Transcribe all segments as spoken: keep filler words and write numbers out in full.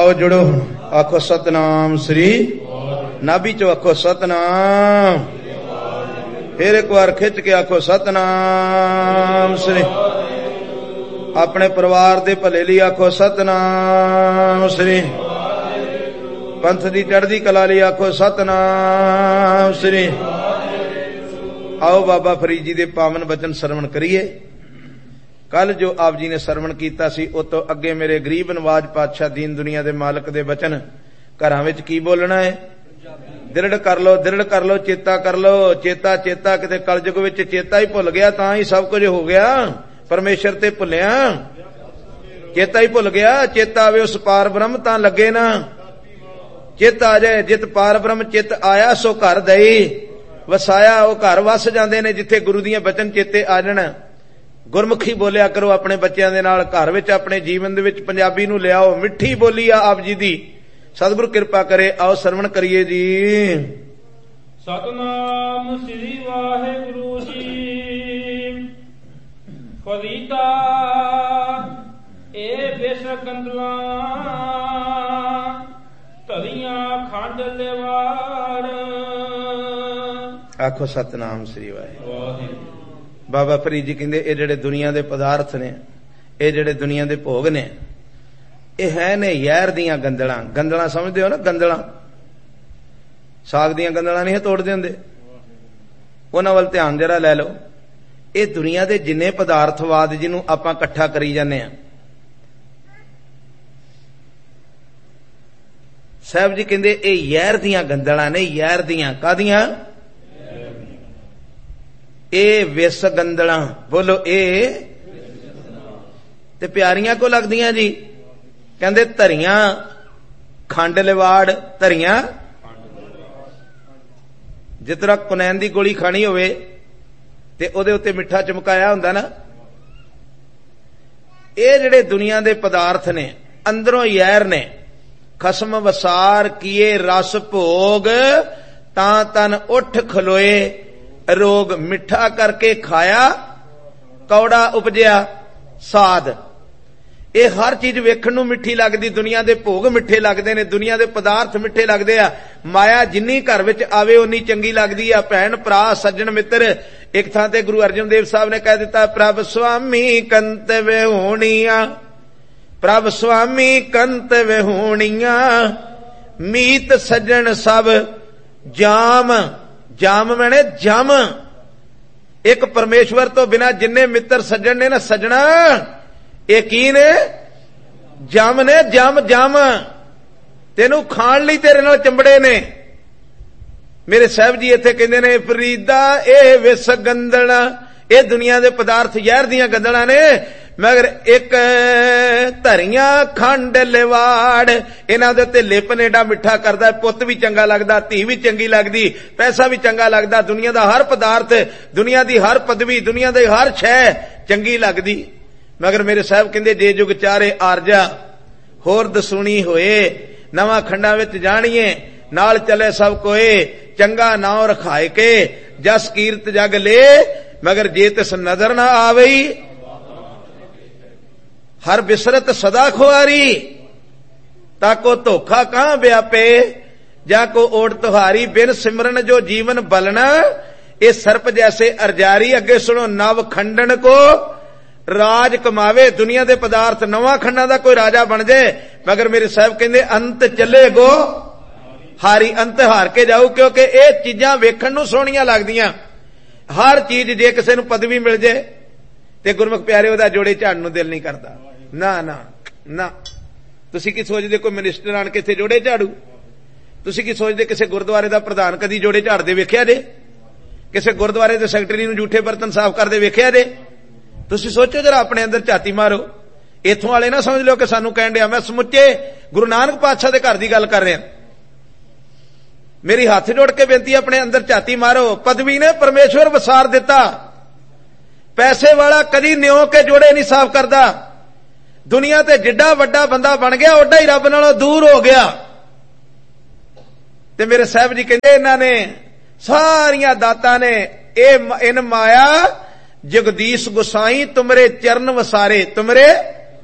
आओ जुड़ो, आखो सतनाम श्री, नाभि चो आखो सतनाम, फिर एक बार खिंच के आखो सतनाम श्री, अपने परिवार दे भले लिए आखो सतनाम श्री, पंथ दी चढ़दी कला लिए आखो सतनाम श्री। आओ बाबा फरीद जी दे पावन वचन सरवण करिए। कल जो आप जी ने सरवण कीता सी उस तो अगे मेरे गरीब नवाज पातशाह दीन दुनिया दे मालक दे वचन घरां विच की बोलना है? दृढ़ कर लो, दृढ़ कर लो, चेता कर लो, चेता चेता। किते कलयुग विच चेता ही भुल गया तां ही सब कुछ हो गया। परमेश्वर ते भुलिया, चेता ही भुल गया। चेता आवे उस पार ब्रह्म तां लगे ना। चित आ जाए, जित पार ब्रह्म चित आया सो घर दई वसाया। वो घर वस जाते ने जिथे गुरु दियां वचन चेते आ जाण। गुरमुखी बोलिया करो अपने बच्चों के नाल, घर विच अपने जीवन दे विच पंजाबी नूं लियाओ। मिठी बोली आ आप जी दी, सतगुरु किरपा करे। आओ सरवण करिए जी। सतनाम श्री वाहिगुरु जी। फरीदा ए बेसकंदला धरियां खंड लेवाड़। आखो सतनाम श्री वाहिगुरु। बाबा फरीद जी कहंदे ये जिहड़े दुनिया दे पदार्थ ने, ये जिहड़े दुनिया दे भोग ने, ये है ने यैर दियां गंदलां। गंदलां समझदे हो ना? गंदलां साग दियां गंदलां नहीं तोड़दे हुंदे, उन्हां वल ध्यान जरा लै लो। ये दुनिया दे जिन्ने पदार्थवाद जिन्हों आपां इकट्ठा करी जाने आ, साहब जी कहंदे ये यैर दियां गंदलां ने। यैर दियां कादियां? ए विस गंदलां। बोलो ए ते प्यारियां को लगदियां जी। कहंदे धरियां खंड लिवाड़। धरियां जिस तरह कुनैन दी गोली खानी होवे ते ओदे उत्ते मिठा चमकाया हुंदा ना, ये जिहड़े दुनिया दे पदार्थ ने अंदरों यैर ने। खसम वसार किए रस भोग, तां तन उठ खलोए रोग। मिठा करके खाया कौड़ा उपजिया साध। ये हर चीज वेखण नूं मिठी लगदी। दुनिया दे भोग मिठे लगदे ने, दुनिया दे पदार्थ मिठे लगदे आ। माया जिन्नी घर विच आवे उन्नी चंगी लगदी आ। भैण भरा सज्जण मित्र, एक थां ते गुरु अर्जन देव साहब ने कह दिता, प्रभ स्वामी कंत विहूणिया, प्रभ स्वामी कंत विहूणिया, मीत सज्जण सब जाम। जाम मैंने जम। एक परमेश्वर तो बिना जिन्ने मित्र सज्जन ने ना सजना, ये की ने? जम ने। जम जम तेनू खाण लई तेरे नाल चंबड़े ने। मेरे साहब जी इत्थे कहंदे ने, फरीदा ए विस गंदला। ये दुनिया दे पदार्थ यैर दियां गंदलां ने, मगर एक धरियां खंड लिवाड़। इन्हां दे उत्ते लिपन एडा मिठा करदा, पुत्त भी चंगा लगदा, धी भी चंगी लगदी, पैसा भी चंगा लगदा। दुनिया दा हर पदार्थ, दुनिया दी हर पदवी, दुनिया दी हर शै चंगी लगदी। मगर मेरे साहब कहंदे जे जुग चारे आरजा होर दसूनी होए, नवां खंडां विच जाणीए नाल चले सब कोए। चंगा नाम रखाए के जस कीरत जग ले, मगर जे तिस नजर ना आवई हर बिसरत सदा खुआरी। ताको धोखा कहां व्यापे, जाको ओढ़ तुहारी। बिन सिमरन जो जीवन बलना, ये सर्प जैसे अर्जारी। अगे सुनो, नव खंडन को राज कमावे। दुनिया दे पदार्थ नवा खंडा दा कोई राजा बन जाए, मगर मेरे साहब कहंदे अंत चले गो हारी। अंत हार के जाऊ, क्योंकि ये चीजां वेखण नूं सोहणियां लगदियां। हर चीज जे किसी नूं पदवी मिल जाए ते गुरमुख प्यारे ओहदा जोड़े झाड़न नूं दिल नहीं करदा। ना ना ना। तुसीं की सोचदे कोई मिनिस्टर आण के इत्थे जोड़े झाड़ू? तुसीं की सोचदे किसी गुरुद्वारे दा प्रधान कदी जोड़े झाड़दे वेखिया जे? किसी गुरुद्वारे दे सैकटरी नूं जूठे बर्तन साफ करदे वेखिया जे? तुसीं सोचो जरा, अपने अंदर झाती मारो। इत्थों वाले ना समझ लो कि सानू कहण दिया। मैं समुचे गुरु नानक पातशाह दे घर दी गल कर रहा। मेरी हाथ जोड़ के बेनती, अपने अंदर झाती मारो। पदवी ने परमेश्वर वसार दिता। पैसे वाला कदी न्यों के जोड़े नहीं साफ करदा। दुनिया ते जिड्डा वड्डा बंदा बन गया, ओडा ही रब नालों दूर हो गया। ते मेरे साहब जी कहंदे इन्हां ने सारियां दातां ने ए इन माया जगदीश गुसाई तुमरे चरण वसारे। तुमरे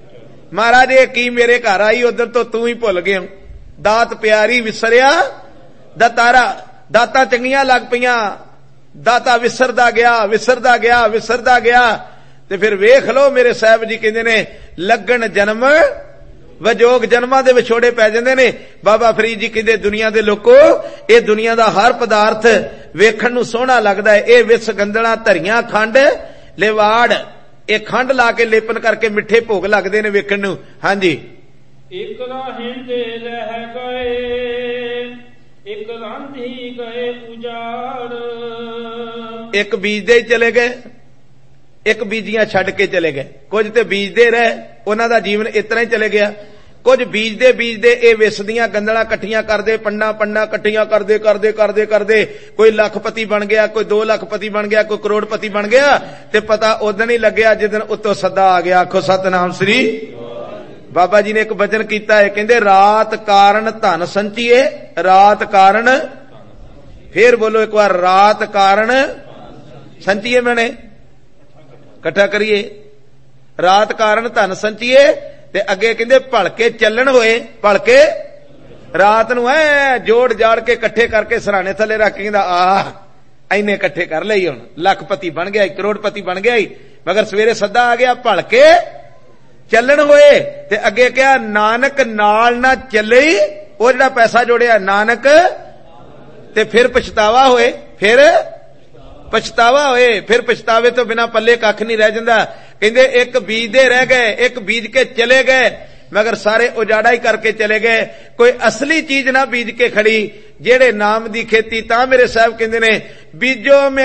महाराज ये की मेरे घर आई उधर तो तू ही भुल गया, दात प्यारी विसरिया दातारा, दातां चंगियां लग पईयां, दाता विसरदा गया विसरदा गया विसरदा गया। ते फिर वेख लो मेरे साहब जी कहंदे ने लगन जन्म वजोग जन्मां दे विछोड़े पै जांदे ने। बाबा फरीद जी कहंदे दुनिया दे लोको ये दुनिया दा हर पदार्थ वेखण नूं सोहना लगदा है, ये विस गंदला धरियां खंड लेवाड़, ये खंड ला के लेपन करके मिठे भोग लगदे ने वेखण नूं। हां जी एक राहिंदे रह गए एक रांधी गए उजाड़, एक बीजदे ही चले गए एक बीजियां छड्ड के चले गए, कुछ ते बीजदे रहे उन्हां दा जीवन इतना ही चले गया, कुछ बीजदे बीजदे ये विसदियां गंदलां कट्ठियां करदे पंडा पंडा कट्ठियां करदे करदे करदे करदे कोई लखपति बन गया, कोई दो लखपति बन गया, कोई करोड़पति बन गया, ते पता उदन ही लग्या जिदन उत्तों सदा आ गया। आखो सतनाम श्री। बाबा जी ने एक वचन कीता है, कहंदे रात कारण धन संचिए, रात कारण, फिर बोलो एक बार, रात कारण संचिए, मैंने इकट्ठा करिए, रात कारण धन संचिए। ते अगे कहंदे भलके चलन होए, भलके रात नूं ऐ जोड़ जाड़ के इकट्ठे करके सराने थले रख के कहंदा आ इन्ने इकट्ठे कर लई, हुण लखपति बन गया, करोड़पति बन गया, मगर सवेरे सदा आ गया भलके चलन होए। ते अगे क्या नानक नाल ना चले, वो जिहड़ा पैसा जोड़िया नानक, ते फिर पछतावा होए, फिर पछतावा होए, फिर पछतावे तो बिना पल्ले कख नहीं रह जांदा। कहंदे एक बीजदे रह गए, एक बीज के चले गए, मगर सारे उजाड़ा ही करके चले गए, कोई असली चीज ना बीज के खड़ी, जेड़े नाम दी खेती। तां मेरे साहब कहंदे ने बीजो में